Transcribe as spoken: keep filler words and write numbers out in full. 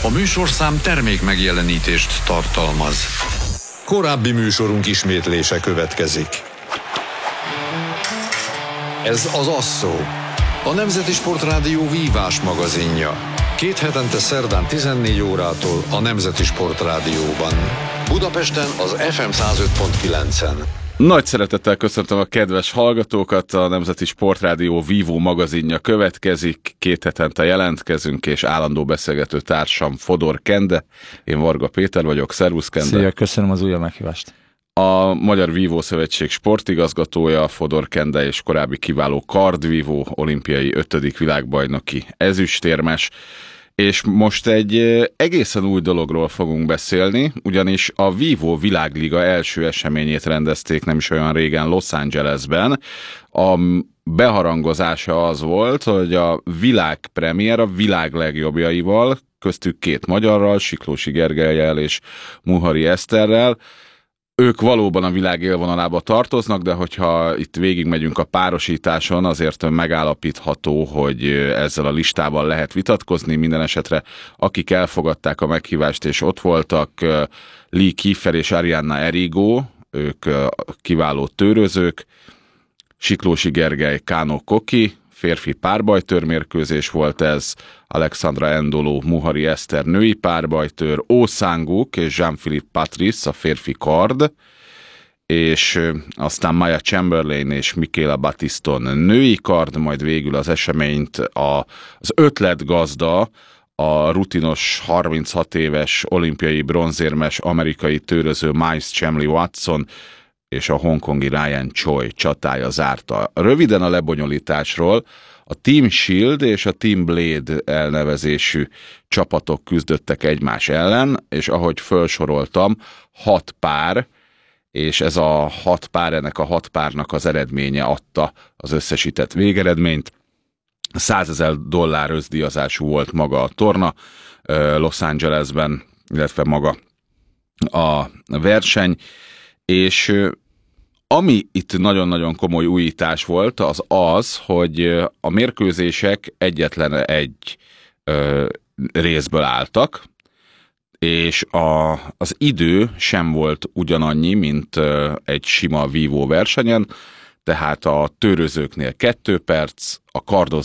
A műsorszám termék megjelenítést tartalmaz. Korábbi műsorunk ismétlése következik. Ez az Asszó, a Nemzeti Sportrádió vívás magazinja. Két hetente szerdán tizennégy órától a Nemzeti Sportrádióban. Budapesten az ef em száz öt pont kilencen. Nagy szeretettel köszöntöm a kedves hallgatókat, a Nemzeti Sportrádió vívó magazinja következik, két hetente jelentkezünk, és állandó beszélgető társam Fodor Kende, én Varga Péter vagyok, szervusz Kende. Szia, köszönöm az újabb meghívást. A Magyar Vívó Szövetség sportigazgatója, Fodor Kende, és korábbi kiváló kardvívó, olimpiai ötödik világbajnoki ezüstérmes. És most egy egészen új dologról fogunk beszélni, ugyanis a Vívó Világliga első eseményét rendezték nem is olyan régen Los Angelesben. A beharangozása az volt, hogy a világpremiér a világ legjobbjaival, köztük két magyarral, Siklósi Gergellyel és Muhari Eszterrel. Ők valóban a világ élvonalába tartoznak, de hogyha itt végigmegyünk a párosításon, azért megállapítható, hogy ezzel a listával lehet vitatkozni. Minden esetre akik elfogadták a meghívást és ott voltak, Lee Kiefer és Arianna Erigo, ők kiváló tőrözők, Siklósi Gergely, Kánó Koki, férfi párbajtőrmérkőzés volt ez, Alexandra Endoló, Muhari Eszter női párbajtőr, Oh Sang-uk és Jean-Philippe Patrice a férfi kard, és aztán Maya Chamberlain és Michaela Battiston női kard, majd végül az eseményt a, az ötletgazda, a rutinos harminchat éves olimpiai bronzérmes amerikai tőröző Miles Chamley Watson és a hongkongi Ryan Choi csatája zárta. Röviden a lebonyolításról: a Team Shield és a Team Blade elnevezésű csapatok küzdöttek egymás ellen, és ahogy felsoroltam, hat pár, és ez a hat pár, ennek a hat párnak az eredménye adta az összesített végeredményt. százezer dollár összdíjazású volt maga a torna Los Angelesben, illetve maga a verseny, és ami itt nagyon-nagyon komoly újítás volt, az az, hogy a mérkőzések egyetlen egy ö, részből álltak, és a, az idő sem volt ugyanannyi, mint ö, egy sima vívó versenyen, tehát a tőrözőknél kettő perc, a kardozó